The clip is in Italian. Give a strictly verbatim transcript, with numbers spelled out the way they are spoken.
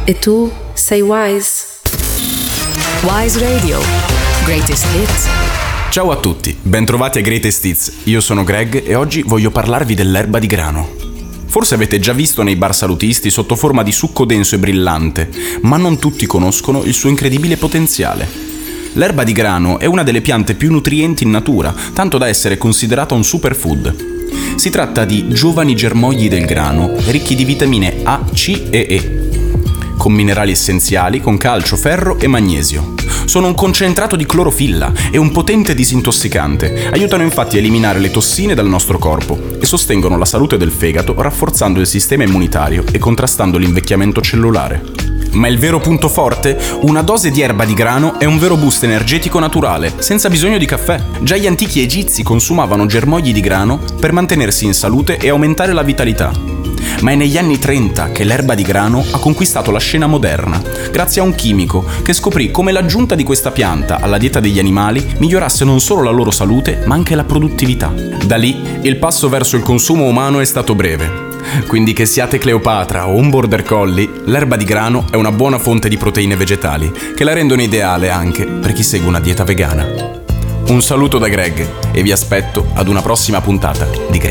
E tu sei Wise? Wise Radio, Greatest Hits. Ciao a tutti, bentrovati a Greatest Hits. Io sono Greg e oggi voglio parlarvi dell'erba di grano. Forse avete già visto nei bar salutisti sotto forma di succo denso e brillante, ma non tutti conoscono il suo incredibile potenziale. L'erba di grano è una delle piante più nutrienti in natura, tanto da essere considerata un superfood. Si tratta di giovani germogli del grano, ricchi di vitamine A, C e E, con minerali essenziali, con calcio, ferro e magnesio. Sono un concentrato di clorofilla e un potente disintossicante. Aiutano infatti a eliminare le tossine dal nostro corpo e sostengono la salute del fegato, rafforzando il sistema immunitario e contrastando l'invecchiamento cellulare. Ma il vero punto forte? Una dose di erba di grano è un vero boost energetico naturale, senza bisogno di caffè. Già gli antichi egizi consumavano germogli di grano per mantenersi in salute e aumentare la vitalità. Ma è negli anni trenta che l'erba di grano ha conquistato la scena moderna, grazie a un chimico che scoprì come l'aggiunta di questa pianta alla dieta degli animali migliorasse non solo la loro salute, ma anche la produttività. Da lì, il passo verso il consumo umano è stato breve. Quindi che siate Cleopatra o un border collie, l'erba di grano è una buona fonte di proteine vegetali, che la rendono ideale anche per chi segue una dieta vegana. Un saluto da Greg e vi aspetto ad una prossima puntata di Greg.